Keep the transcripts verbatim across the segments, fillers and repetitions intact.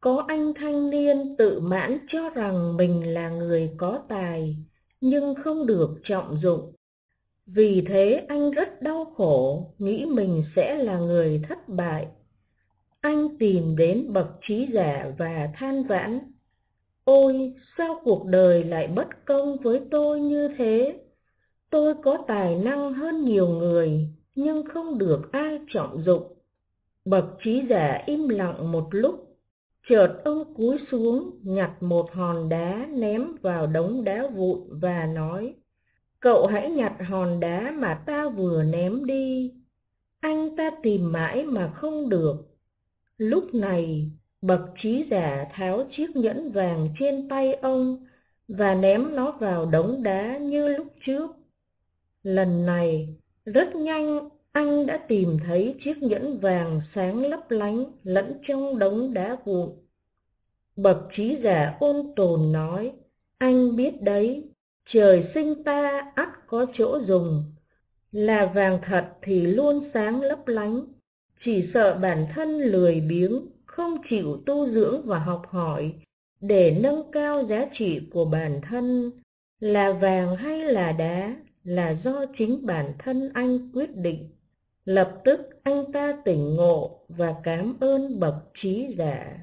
Có anh thanh niên tự mãn cho rằng mình là người có tài, nhưng không được trọng dụng. Vì thế anh rất đau khổ, nghĩ mình sẽ là người thất bại. Anh tìm đến bậc trí giả và than vãn: ôi, sao cuộc đời lại bất công với tôi như thế? Tôi có tài năng hơn nhiều người, nhưng không được ai trọng dụng. Bậc trí giả im lặng một lúc, chợt ông cúi xuống nhặt một hòn đá ném vào đống đá vụn và nói: cậu hãy nhặt hòn đá mà ta vừa ném đi. Anh ta tìm mãi mà không được. Lúc này, bậc trí giả tháo chiếc nhẫn vàng trên tay ông và ném nó vào đống đá như lúc trước. Lần này, rất nhanh anh đã tìm thấy chiếc nhẫn vàng sáng lấp lánh lẫn trong đống đá vụn. Bậc trí giả ôn tồn nói: anh biết đấy, trời sinh ta ắt có chỗ dùng. Là vàng thật thì luôn sáng lấp lánh, chỉ sợ bản thân lười biếng, không chịu tu dưỡng và học hỏi để nâng cao giá trị của bản thân. Là vàng hay là đá là do chính bản thân anh quyết định. Lập tức anh ta tỉnh ngộ và cảm ơn bậc trí giả.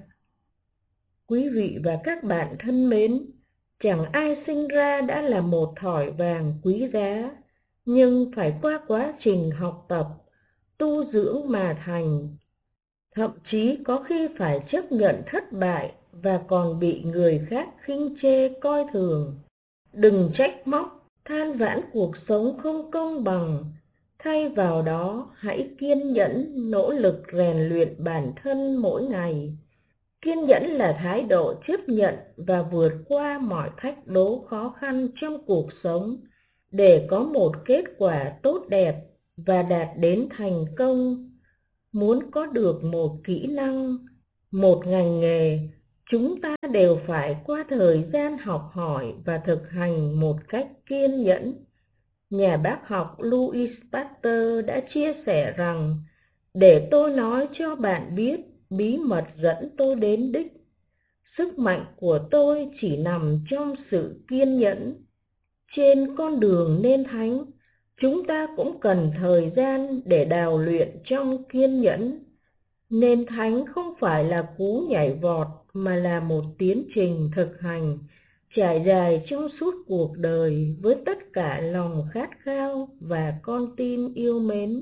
Quý vị và các bạn thân mến, chẳng ai sinh ra đã là một thỏi vàng quý giá, nhưng phải qua quá trình học tập, tu dưỡng mà thành. Thậm chí có khi phải chấp nhận thất bại và còn bị người khác khinh chê coi thường. Đừng trách móc, than vãn cuộc sống không công bằng. Thay vào đó, hãy kiên nhẫn, nỗ lực rèn luyện bản thân mỗi ngày. Kiên nhẫn là thái độ chấp nhận và vượt qua mọi thách đố khó khăn trong cuộc sống để có một kết quả tốt đẹp và đạt đến thành công. Muốn có được một kỹ năng, một ngành nghề, chúng ta đều phải qua thời gian học hỏi và thực hành một cách kiên nhẫn. Nhà bác học Louis Pasteur đã chia sẻ rằng: để tôi nói cho bạn biết bí mật dẫn tôi đến đích. Sức mạnh của tôi chỉ nằm trong sự kiên nhẫn. Trên con đường nên thánh, chúng ta cũng cần thời gian để đào luyện trong kiên nhẫn. Nên thánh không phải là cú nhảy vọt mà là một tiến trình thực hành trải dài trong suốt cuộc đời với tất cả lòng khát khao và con tim yêu mến.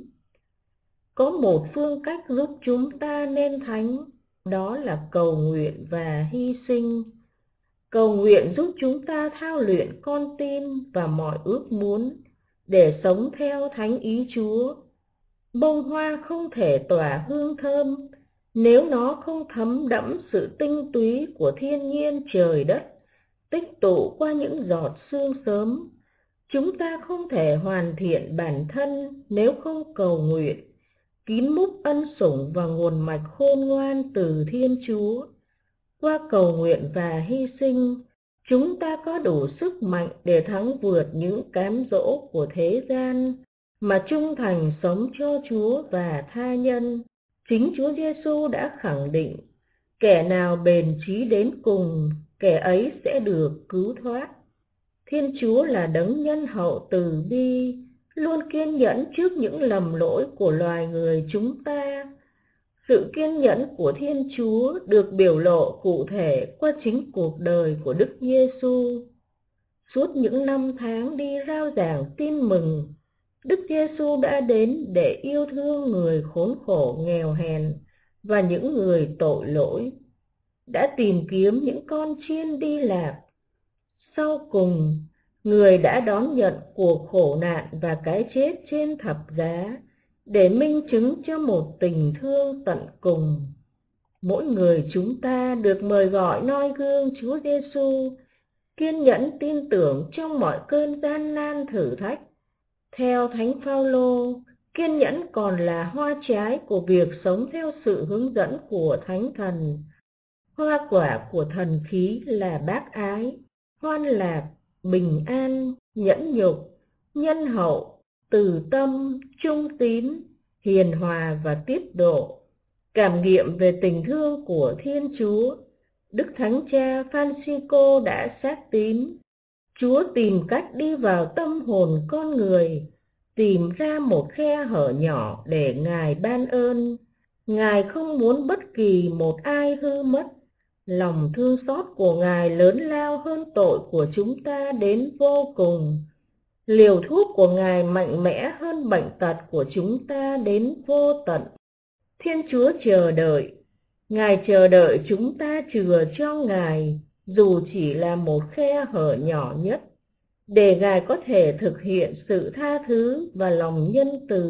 Có một phương cách giúp chúng ta nên thánh, đó là cầu nguyện và hy sinh. Cầu nguyện giúp chúng ta thao luyện con tim và mọi ước muốn để sống theo thánh ý Chúa. Bông hoa không thể tỏa hương thơm nếu nó không thấm đẫm sự tinh túy của thiên nhiên trời đất, tích tụ qua những giọt sương sớm. Chúng ta không thể hoàn thiện bản thân nếu không cầu nguyện, kín múc ân sủng và nguồn mạch khôn ngoan từ Thiên Chúa. Qua cầu nguyện và hy sinh, chúng ta có đủ sức mạnh để thắng vượt những cám dỗ của thế gian, mà trung thành sống cho Chúa và tha nhân. Chính Chúa Giêsu đã khẳng định: kẻ nào bền chí đến cùng, kẻ ấy sẽ được cứu thoát. Thiên Chúa là đấng nhân hậu từ bi, luôn kiên nhẫn trước những lầm lỗi của loài người chúng ta. Sự kiên nhẫn của Thiên Chúa được biểu lộ cụ thể qua chính cuộc đời của Đức Giêsu. Suốt những năm tháng đi rao giảng tin mừng, Đức Giêsu đã đến để yêu thương người khốn khổ nghèo hèn và những người tội lỗi, đã tìm kiếm những con chiên đi lạc. Sau cùng, Người đã đón nhận cuộc khổ nạn và cái chết trên thập giá để minh chứng cho một tình thương tận cùng. Mỗi người chúng ta được mời gọi noi gương Chúa Giêsu, kiên nhẫn tin tưởng trong mọi cơn gian nan thử thách. Theo Thánh Phaolô, kiên nhẫn còn là hoa trái của việc sống theo sự hướng dẫn của Thánh Thần. Hoa quả của thần khí là bác ái, hoan lạc, bình an, nhẫn nhục, nhân hậu, từ tâm, trung tín, hiền hòa và tiết độ. Cảm nghiệm về tình thương của Thiên Chúa Đức Thánh Cha Francisco đã xác tín. Chúa tìm cách đi vào tâm hồn con người, tìm ra một khe hở nhỏ để Ngài ban ơn. Ngài không muốn bất kỳ một ai hư mất. Lòng thương xót của Ngài lớn lao hơn tội của chúng ta đến vô cùng. Liều thuốc của Ngài mạnh mẽ hơn bệnh tật của chúng ta đến vô tận. Thiên Chúa chờ đợi. Ngài chờ đợi chúng ta chừa cho Ngài, dù chỉ là một khe hở nhỏ nhất, để Ngài có thể thực hiện sự tha thứ và lòng nhân từ